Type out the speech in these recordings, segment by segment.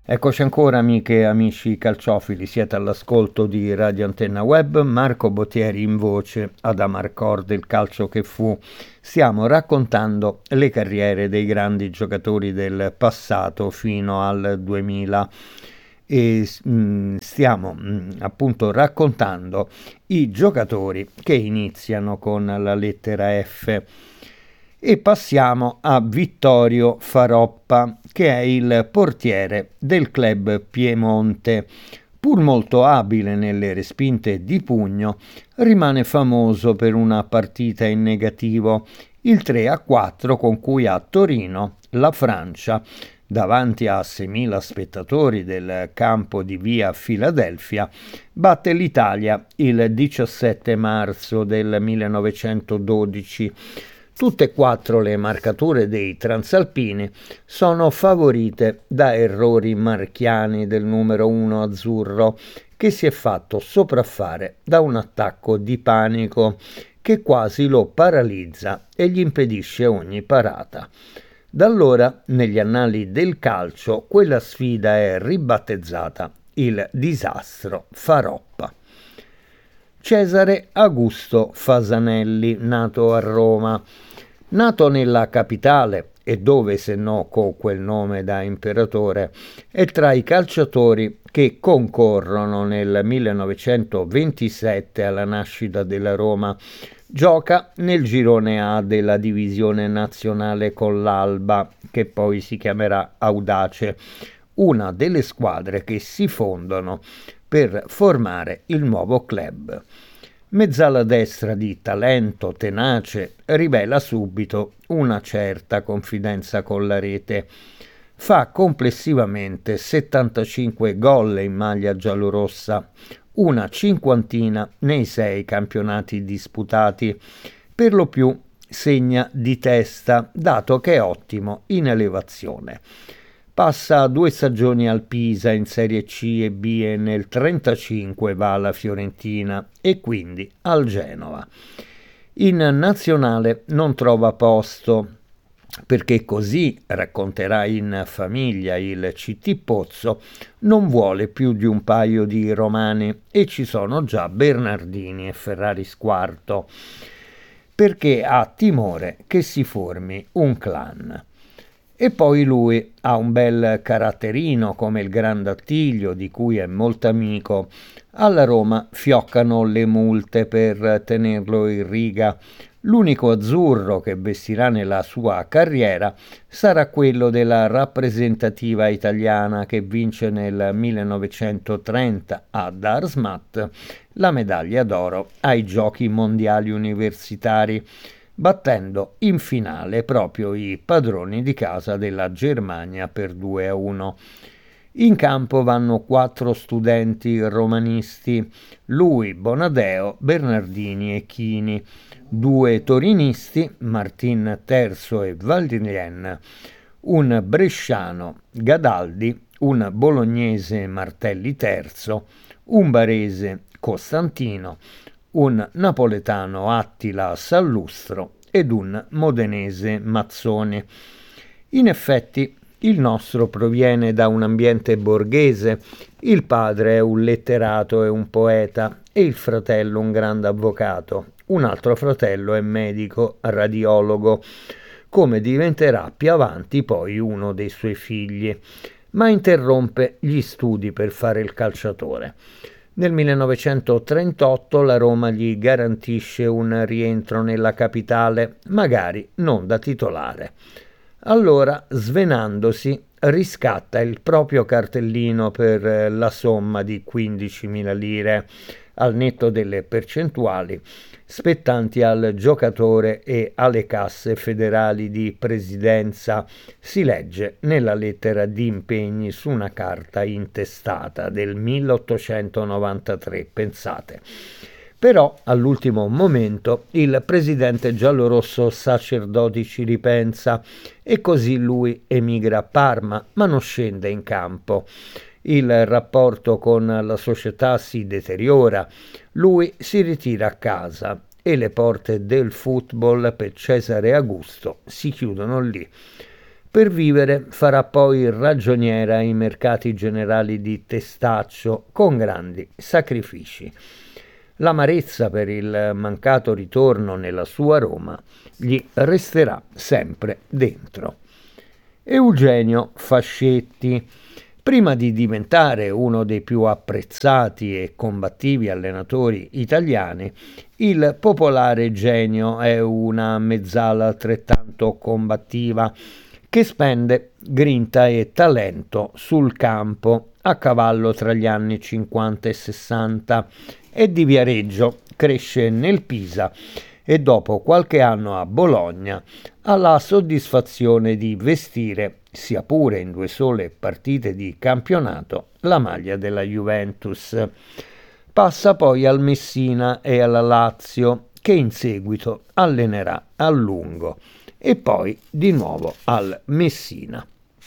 Eccoci ancora amiche e amici calciofili, siete all'ascolto di Radio Antenna Web, Marco Bottieri in voce, ad Amarcord del calcio che fu. Stiamo raccontando le carriere dei grandi giocatori del passato fino al 2000 e stiamo appunto raccontando i giocatori che iniziano con la lettera F. E passiamo a Vittorio Faroppa, che è il portiere del club Piemonte. Pur molto abile nelle respinte di pugno, rimane famoso per una partita in negativo, il 3-4 con cui a Torino la Francia, davanti a 6.000 spettatori del campo di via Filadelfia, batte l'Italia il 17 marzo del 1912. Tutte e quattro le marcature dei transalpini sono favorite da errori marchiani del numero 1 azzurro, che si è fatto sopraffare da un attacco di panico che quasi lo paralizza e gli impedisce ogni parata. Da allora, negli annali del calcio, quella sfida è ribattezzata il disastro Faroppa. Cesare Augusto Fasanelli, nato a Roma. Nato nella capitale, e dove se no con quel nome da imperatore, è tra i calciatori che concorrono nel 1927 alla nascita della Roma. Gioca nel girone A della divisione nazionale con l'Alba, che poi si chiamerà Audace, una delle squadre che si fondono per formare il nuovo club. Mezzala destra di talento tenace, rivela subito una certa confidenza con la rete. Fa complessivamente 75 gol in maglia giallorossa, una cinquantina nei 6 campionati disputati. Per lo più segna di testa, dato che è ottimo in elevazione. Passa 2 stagioni al Pisa in Serie C e B e nel 1935 va alla Fiorentina e quindi al Genova. In nazionale non trova posto, perché così, racconterà in famiglia il CT Pozzo, non vuole più di un paio di romani e ci sono già Bernardini e Ferrari Squarto, perché ha timore che si formi un clan. E poi lui ha un bel caratterino come il Grande Attilio, di cui è molto amico. Alla Roma fioccano le multe per tenerlo in riga. L'unico azzurro che vestirà nella sua carriera sarà quello della rappresentativa italiana che vince nel 1930 a Darmstadt la medaglia d'oro ai Giochi Mondiali Universitari, battendo in finale proprio i padroni di casa della Germania per 2-1. In campo vanno 4 studenti romanisti, lui, Bonadeo, Bernardini e Chini, 2 torinisti, Martin Terzo e Valdrien, un bresciano, Gadaldi, un bolognese, Martelli Terzo, un barese, Costantino, un napoletano, Attila Sallustro, ed un modenese, Mazzoni. In effetti il nostro proviene da un ambiente borghese, il padre è un letterato e un poeta e il fratello un grande avvocato, un altro fratello è medico, radiologo, come diventerà più avanti poi uno dei suoi figli, ma interrompe gli studi per fare il calciatore. Nel 1938 la Roma gli garantisce un rientro nella capitale, magari non da titolare. Allora, svenandosi, riscatta il proprio cartellino per la somma di 15.000 lire, al netto delle percentuali, spettanti al giocatore e alle casse federali di presidenza, si legge nella lettera di impegni su una carta intestata del 1893, pensate. Però all'ultimo momento il presidente giallorosso Sacerdoti ci ripensa e così lui emigra a Parma, ma non scende in campo. Il rapporto con la società si deteriora, lui si ritira a casa e le porte del football per Cesare Augusto si chiudono lì. Per vivere farà poi ragioniera ai mercati generali di Testaccio con grandi sacrifici. L'amarezza per il mancato ritorno nella sua Roma gli resterà sempre dentro. Eugenio Fascetti. Prima di diventare uno dei più apprezzati e combattivi allenatori italiani, il popolare Genio è una mezzala altrettanto combattiva che spende grinta e talento sul campo a cavallo tra gli anni 50 e 60 e di Viareggio cresce nel Pisa e dopo qualche anno a Bologna ha la soddisfazione di vestire, sia pure in 2 sole partite di campionato, la maglia della Juventus. Passa poi al Messina e alla Lazio, che in seguito allenerà a lungo, e poi di nuovo al Messina.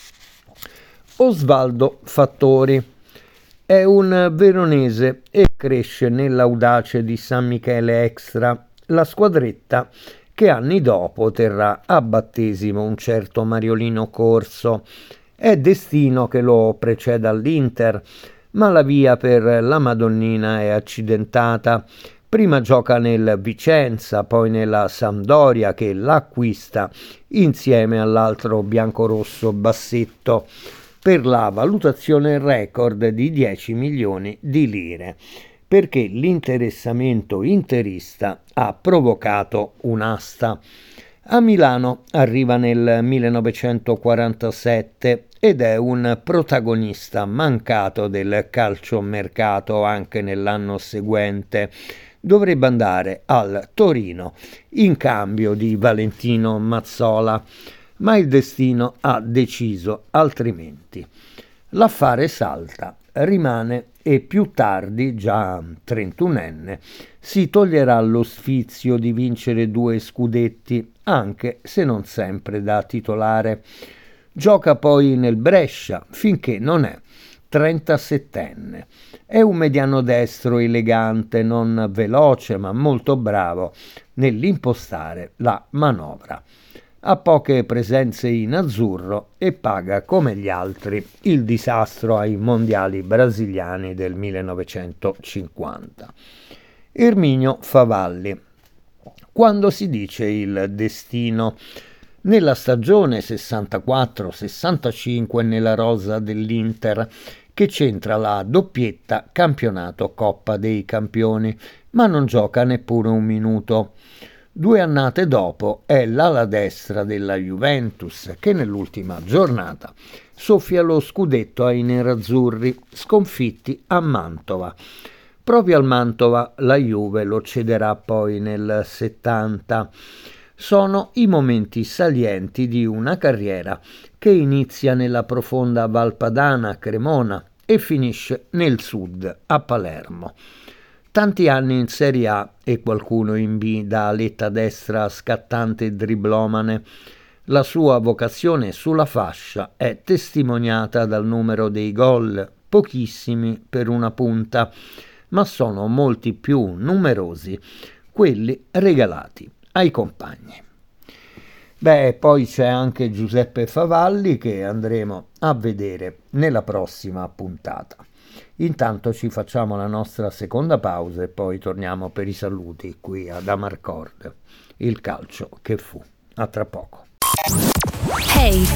Osvaldo Fattori è un veronese e cresce nell'Audace di San Michele Extra, la squadretta che anni dopo terrà a battesimo un certo Mariolino Corso. È destino che lo preceda all'Inter, ma la via per la Madonnina è accidentata. Prima gioca nel Vicenza, poi nella Sampdoria che l'acquista insieme all'altro biancorosso Bassetto per la valutazione record di 10 milioni di lire, perché l'interessamento interista ha provocato un'asta. A Milano arriva nel 1947 ed è un protagonista mancato del calciomercato anche nell'anno seguente. Dovrebbe andare al Torino in cambio di Valentino Mazzola, ma il destino ha deciso altrimenti. L'affare salta, rimane e più tardi, già 31enne, si toglierà lo sfizio di vincere 2 scudetti, anche se non sempre da titolare. Gioca poi nel Brescia finché non è 37enne. È un mediano destro elegante, non veloce ma molto bravo nell'impostare la manovra. Ha poche presenze in azzurro e paga come gli altri il disastro ai mondiali brasiliani del 1950. Erminio Favalli. Quando si dice il destino, nella stagione 64-65 nella rosa dell'Inter, che c'entra la doppietta campionato Coppa dei Campioni, ma non gioca neppure un minuto. 2 annate dopo è l'ala destra della Juventus che nell'ultima giornata soffia lo scudetto ai nerazzurri, sconfitti a Mantova. Proprio al Mantova la Juve lo cederà poi nel 70. Sono i momenti salienti di una carriera che inizia nella profonda Valpadana a Cremona e finisce nel sud a Palermo. Tanti anni in Serie A e qualcuno in B da aletta destra scattante e driblomane. La sua vocazione sulla fascia è testimoniata dal numero dei gol, pochissimi per una punta, ma sono molti più numerosi quelli regalati ai compagni. Poi c'è anche Giuseppe Favalli che andremo a vedere nella prossima puntata. Intanto ci facciamo la nostra seconda pausa e poi torniamo per i saluti qui ad Amarcord, il calcio che fu. A tra poco. Hey,